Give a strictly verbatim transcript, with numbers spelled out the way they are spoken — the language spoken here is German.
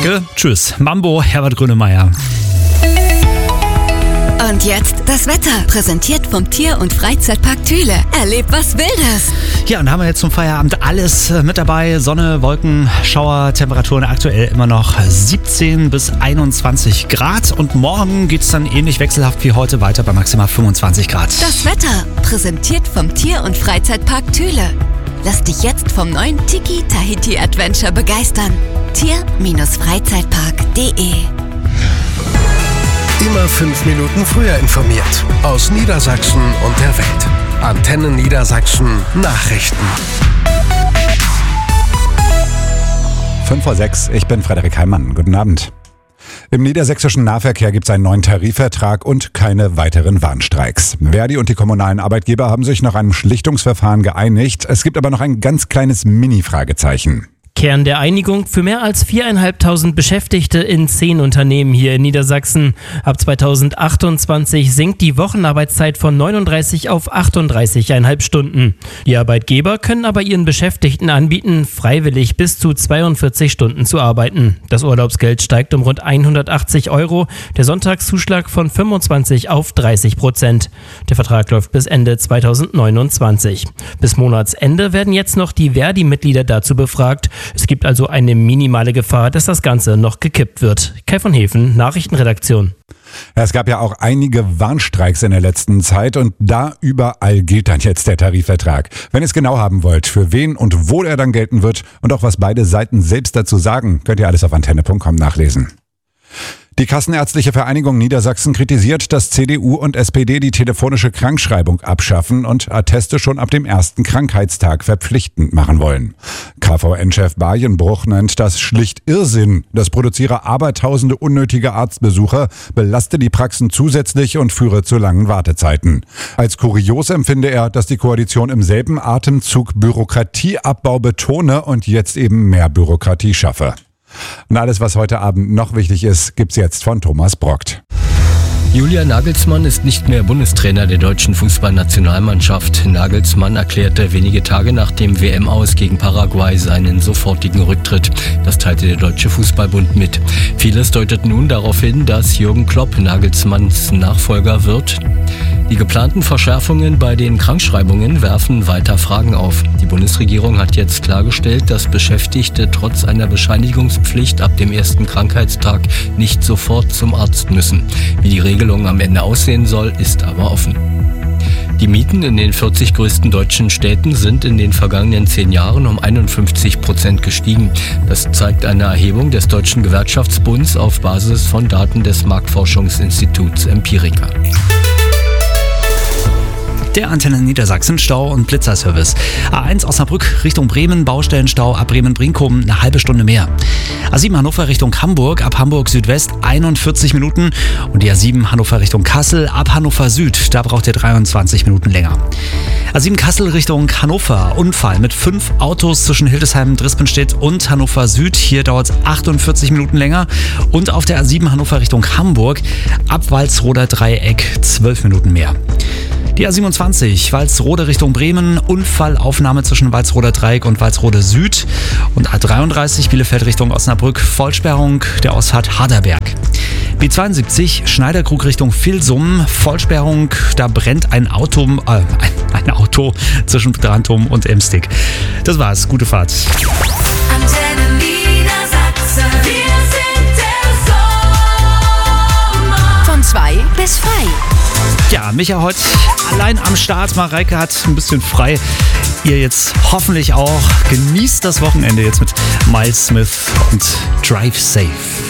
Danke, tschüss. Mambo, Herbert Grönemeyer. Und jetzt das Wetter, präsentiert vom Tier- und Freizeitpark Thüle. Erlebt was Wildes. Ja, und da haben wir jetzt zum Feierabend alles mit dabei. Sonne, Wolken, Schauer, Temperaturen aktuell immer noch siebzehn bis einundzwanzig Grad. Und morgen geht es dann ähnlich wechselhaft wie heute weiter bei maximal fünfundzwanzig Grad. Das Wetter, präsentiert vom Tier- und Freizeitpark Thüle. Lass dich jetzt vom neuen Tiki Tahiti Adventure begeistern. Tier-Freizeitpark punkt de Immer fünf Minuten früher informiert. Aus Niedersachsen und der Welt. Antenne Niedersachsen Nachrichten. fünf vor sechs, ich bin Frederik Heimann. Guten Abend. Im niedersächsischen Nahverkehr gibt es einen neuen Tarifvertrag und keine weiteren Warnstreiks. Verdi und die kommunalen Arbeitgeber haben sich nach einem Schlichtungsverfahren geeinigt. Es gibt aber noch ein ganz kleines Mini-Fragezeichen. Kern der Einigung für mehr als viertausendfünfhundert Beschäftigte in zehn Unternehmen hier in Niedersachsen. Ab zweitausendachtundzwanzig sinkt die Wochenarbeitszeit von neununddreißig auf achtunddreißig Komma fünf Stunden. Die Arbeitgeber können aber ihren Beschäftigten anbieten, freiwillig bis zu zweiundvierzig Stunden zu arbeiten. Das Urlaubsgeld steigt um rund hundertachtzig Euro, der Sonntagszuschlag von fünfundzwanzig auf dreißig Prozent. Der Vertrag läuft bis Ende zweitausendneunundzwanzig. Bis Monatsende werden jetzt noch die Verdi-Mitglieder dazu befragt. Es gibt also eine minimale Gefahr, dass das Ganze noch gekippt wird. Kai von Hefen, Nachrichtenredaktion. Es gab ja auch einige Warnstreiks in der letzten Zeit und da überall gilt dann jetzt der Tarifvertrag. Wenn ihr es genau haben wollt, für wen und wo er dann gelten wird und auch was beide Seiten selbst dazu sagen, könnt ihr alles auf antenne punkt com nachlesen. Die Kassenärztliche Vereinigung Niedersachsen kritisiert, dass C D U und S P D die telefonische Krankschreibung abschaffen und Atteste schon ab dem ersten Krankheitstag verpflichtend machen wollen. K V N-Chef Bayenbruch nennt das schlicht Irrsinn. Das produziere abertausende unnötige Arztbesucher, belaste die Praxen zusätzlich und führe zu langen Wartezeiten. Als kurios empfinde er, dass die Koalition im selben Atemzug Bürokratieabbau betone und jetzt eben mehr Bürokratie schaffe. Und alles, was heute Abend noch wichtig ist, gibt's jetzt von Thomas Brockt. Julian Nagelsmann ist nicht mehr Bundestrainer der deutschen Fußballnationalmannschaft. Nagelsmann erklärte wenige Tage nach dem W M-Aus gegen Paraguay seinen sofortigen Rücktritt. Das teilte der Deutsche Fußballbund mit. Vieles deutet nun darauf hin, dass Jürgen Klopp Nagelsmanns Nachfolger wird. Die geplanten Verschärfungen bei den Krankschreibungen werfen weiter Fragen auf. Die Bundesregierung hat jetzt klargestellt, dass Beschäftigte trotz einer Bescheinigungspflicht ab dem ersten Krankheitstag nicht sofort zum Arzt müssen. Wie die Regelung am Ende aussehen soll, ist aber offen. Die Mieten in den vierzig größten deutschen Städten sind in den vergangenen zehn Jahren um einundfünfzig Prozent gestiegen. Das zeigt eine Erhebung des Deutschen Gewerkschaftsbunds auf Basis von Daten des Marktforschungsinstituts Empirica. Der Antenne Niedersachsen Stau- und Blitzerservice. A eins Osnabrück Richtung Bremen, Baustellenstau ab Bremen-Brinkum eine halbe Stunde mehr. A sieben Hannover Richtung Hamburg, ab Hamburg Südwest einundvierzig Minuten. Und die A sieben Hannover Richtung Kassel, ab Hannover Süd, da braucht ihr dreiundzwanzig Minuten länger. A sieben Kassel Richtung Hannover, Unfall mit fünf Autos zwischen Hildesheim, Drispenstedt und Hannover Süd. Hier dauert es achtundvierzig Minuten länger. Und auf der A sieben Hannover Richtung Hamburg, ab Walsroder Dreieck zwölf Minuten mehr. Die A siebenundzwanzig, Walsrode Richtung Bremen, Unfallaufnahme zwischen Walsroder Dreieck und Walsrode Süd. Und A dreiunddreißig, Bielefeld Richtung Osnabrück, Vollsperrung der Ausfahrt Harderberg. B zweiundsiebzig, Schneiderkrug Richtung Vilsum, Vollsperrung, da brennt ein Auto, äh, ein Auto zwischen Drantum und Emstig. Das war's, gute Fahrt. Antenne Niedersachsen, wir sind der Sommer. Von zwei bis frei. Ja, Micha heute allein am Start. Mareike hat ein bisschen frei. Ihr jetzt hoffentlich auch. Genießt das Wochenende jetzt mit Miles Smith und Drive Safe.